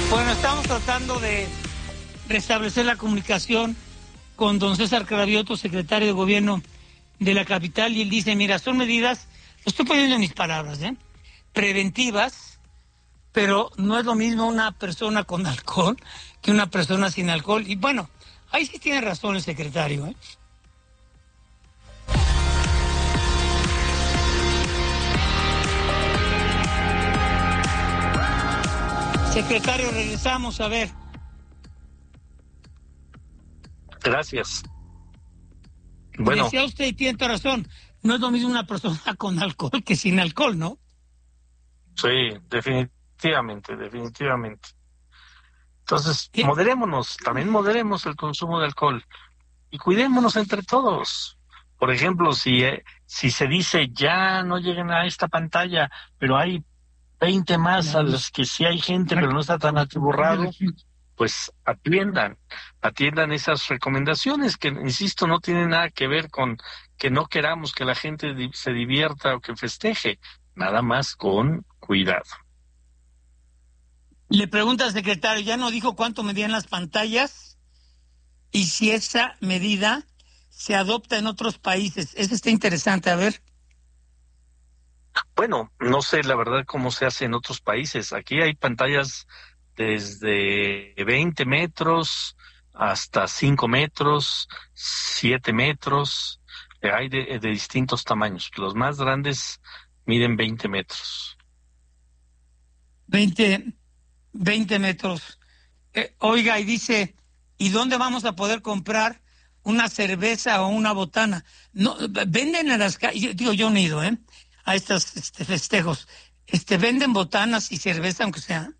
Bueno, estamos tratando de restablecer la comunicación con don César Cravioto, secretario de Gobierno de la capital, y él dice, mira, son medidas, lo estoy poniendo en mis palabras, preventivas, pero no es lo mismo una persona con alcohol que una persona sin alcohol. Y bueno, ahí sí tiene razón el secretario, Secretario, regresamos a ver. Gracias. Bueno. Decía usted y tiene razón, no es lo mismo una persona con alcohol que sin alcohol, ¿no? Sí, definitivamente. Entonces, moderémonos, también moderemos el consumo de alcohol y cuidémonos entre todos. Por ejemplo, si se dice ya no lleguen a esta pantalla, pero hay 20 más a las que sí hay gente, pero no está tan atiborrado, pues atiendan esas recomendaciones que, insisto, no tienen nada que ver con que no queramos que la gente se divierta o que festeje, nada más con cuidado. Le pregunta al secretario, ¿ya no dijo cuánto medían las pantallas? Y si esa medida se adopta en otros países. Eso está interesante, a ver. Bueno, no sé la verdad cómo se hace en otros países. Aquí hay pantallas desde 20 metros hasta 5 metros, 7 metros. Hay de distintos tamaños. Los más grandes miden 20 metros. 20 metros. Oiga, y dice, ¿y dónde vamos a poder comprar una cerveza o una botana? No, venden en las calles, digo, yo no he ido, a estos festejos. ¿Venden botanas y cerveza, aunque sea?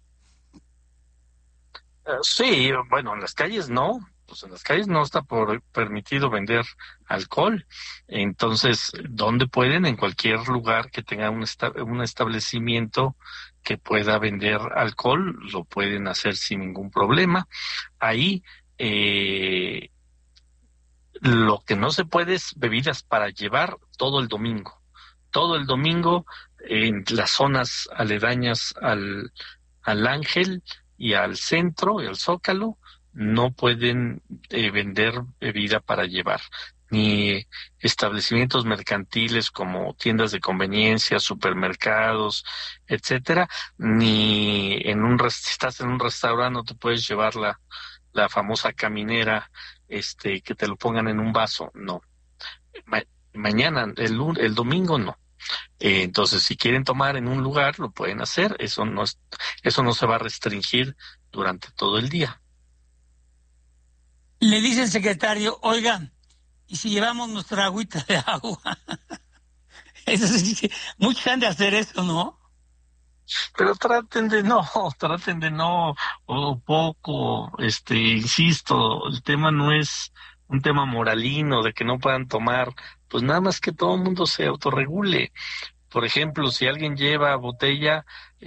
Sí, bueno, en las calles no. Pues en las calles no está permitido vender alcohol. Entonces, ¿dónde pueden? En cualquier lugar que tenga un establecimiento que pueda vender alcohol, lo pueden hacer sin ningún problema. Ahí, lo que no se puede es bebidas para llevar todo el domingo. Todo el domingo en las zonas aledañas al Ángel y al centro y al Zócalo no pueden vender bebida para llevar, ni establecimientos mercantiles como tiendas de conveniencia, supermercados, etcétera, ni si estás en un restaurante no te puedes llevar la famosa caminera, que te lo pongan en un vaso, no. Mañana, el domingo no. Entonces, si quieren tomar en un lugar, lo pueden hacer. Eso no se va a restringir durante todo el día. Le dice el secretario, oiga, ¿y si llevamos nuestra agüita de agua? Eso sí, muchos han de hacer eso, ¿no? Pero traten de no, o poco, insisto, el tema no es un tema moralino de que no puedan tomar, pues nada más que todo el mundo se autorregule. Por ejemplo, si alguien lleva botella,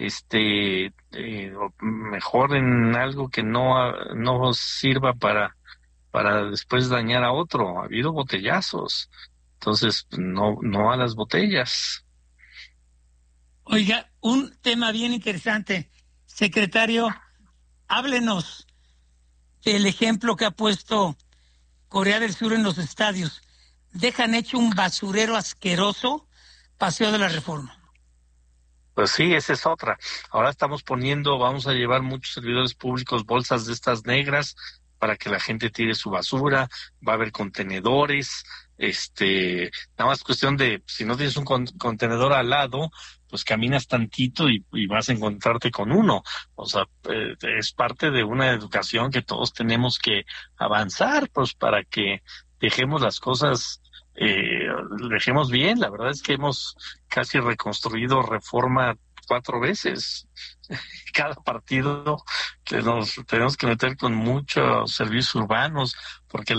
mejor en algo que no sirva para después dañar a otro. Ha habido botellazos, entonces no a las botellas. Oiga, un tema bien interesante. Secretario, háblenos del ejemplo que ha puesto Corea del Sur en los estadios. Dejan hecho un basurero asqueroso, Paseo de la Reforma. Pues sí, esa es otra. Ahora vamos a llevar muchos servidores públicos bolsas de estas negras para que la gente tire su basura, va a haber contenedores, nada más cuestión de, si no tienes un contenedor al lado, pues caminas tantito y vas a encontrarte con uno. O sea, es parte de una educación que todos tenemos que avanzar, pues para que dejemos las cosas, dejemos bien. La verdad es que hemos casi reconstruido Reforma 4 veces. Cada partido que nos tenemos que meter con muchos servicios urbanos, porque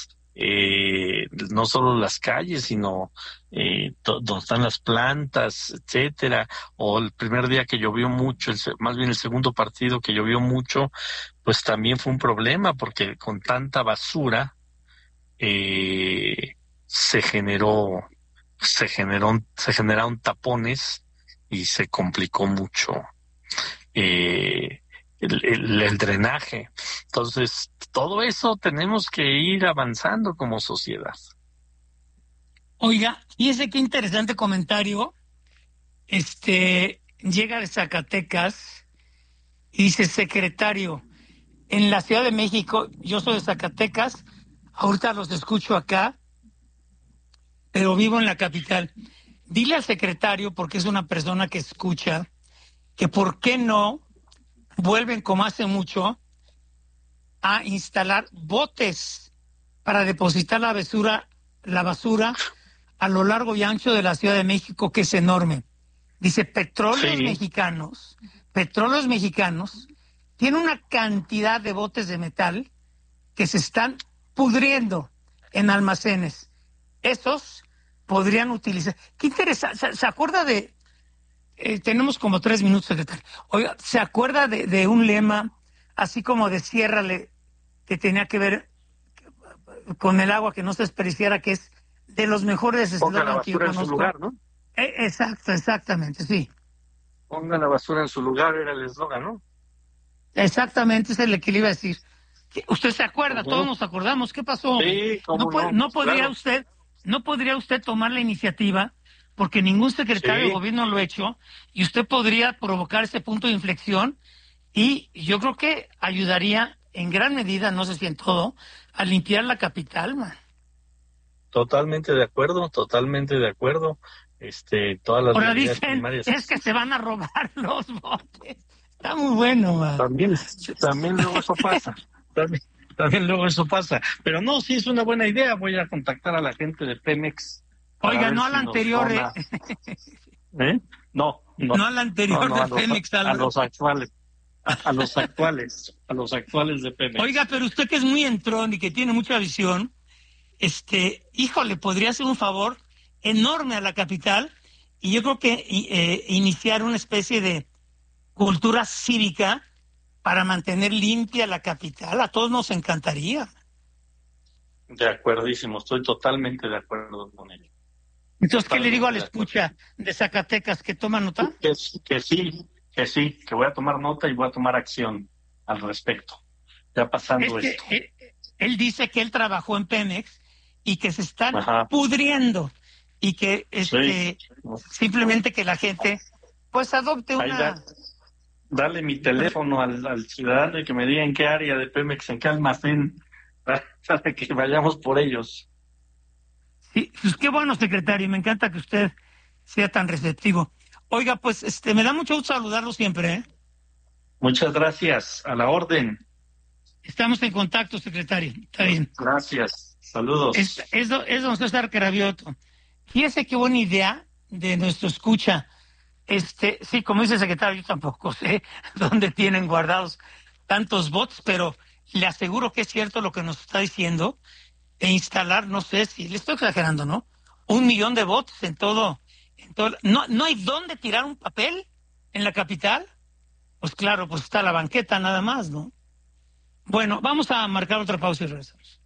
no solo las calles, sino donde están las plantas, etcétera, o el primer día que llovió mucho, más bien el segundo partido que llovió mucho, pues también fue un problema, porque con tanta basura se generaron tapones y se complicó mucho el drenaje. Entonces, todo eso tenemos que ir avanzando como sociedad. Oiga, y ese qué interesante comentario, llega de Zacatecas y dice, secretario, en la Ciudad de México, yo soy de Zacatecas, ahorita los escucho acá, pero vivo en la capital. Dile al secretario, porque es una persona que escucha, que por qué no vuelven, como hace mucho, a instalar botes para depositar la basura a lo largo y ancho de la Ciudad de México, que es enorme. Dice, Petróleos Mexicanos tiene una cantidad de botes de metal que se están pudriendo en almacenes. Esos podrían utilizar. Qué interesante. ¿Se acuerda de... tenemos como 3 minutos, secretario. Oiga, ¿se acuerda de un lema así como de ciérrale, que tenía que ver con el agua, que no se desperdiciara, que es de los mejores eslóganes que yo conozco? Ponga la basura en su lugar, ¿no? Exacto, exactamente, sí. Ponga la basura en su lugar, era el eslogan, ¿no? Exactamente, ese es el que le iba a decir. ¿Usted se acuerda? Todos nos acordamos. ¿Qué pasó? Sí, ¿cómo no? No podría usted tomar la iniciativa, porque ningún secretario de gobierno lo ha hecho, y usted podría provocar ese punto de inflexión, y yo creo que ayudaría en gran medida, no sé si en todo, a limpiar la capital, man. Totalmente de acuerdo, todas las ahora dicen, primarias. Es que se van a robar los botes. Está muy bueno, man. También luego eso pasa. También luego eso pasa. Pero no, sí es una buena idea. Voy a contactar a la gente de Pemex. Oiga, no a la anterior. No a la anterior de Pemex. A los actuales. A los actuales de Pemex. Oiga, pero usted que es muy entrón y que tiene mucha visión, híjole, podría hacer un favor enorme a la capital, y yo creo que iniciar una especie de cultura cívica para mantener limpia la capital. A todos nos encantaría. De acuerdísimo, estoy totalmente de acuerdo con ello. Entonces, ¿qué le digo a la escucha de Zacatecas? ¿Que toma nota? Que sí, que voy a tomar nota y voy a tomar acción al respecto. Ya pasando esto. Él dice que él trabajó en Pemex y que se están pudriendo, y que simplemente que la gente pues adopte una... Dale mi teléfono al ciudadano y que me diga en qué área de Pemex, en qué almacén, para que vayamos por ellos. Sí, pues qué bueno, secretario, me encanta que usted sea tan receptivo. Oiga, pues me da mucho gusto saludarlo siempre, ¿eh? Muchas gracias, a la orden. Estamos en contacto, secretario. Está bien. Gracias, saludos. Es don César Cravioto. Fíjese qué buena idea de nuestro escucha. Sí, como dice el secretario, yo tampoco sé dónde tienen guardados tantos bots, pero le aseguro que es cierto lo que nos está diciendo, e instalar, no sé si le estoy exagerando, ¿no? 1 millón de bots en todo. ¿No hay dónde tirar un papel en la capital? Pues claro, pues está la banqueta nada más, ¿no? Bueno, vamos a marcar otra pausa y regresamos.